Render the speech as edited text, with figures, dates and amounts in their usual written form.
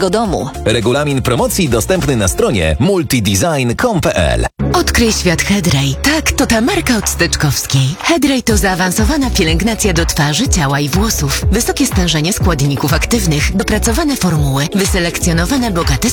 swojego domu. Regulamin promocji dostępny na stronie multidesign.com.pl. Odkryj świat Hedray. Tak, to ta marka od Steczkowskiej. Hedray to zaawansowana pielęgnacja do twarzy, ciała i włosów. Wysokie stężenie składników aktywnych, dopracowane formuły, wyselekcjonowane bogate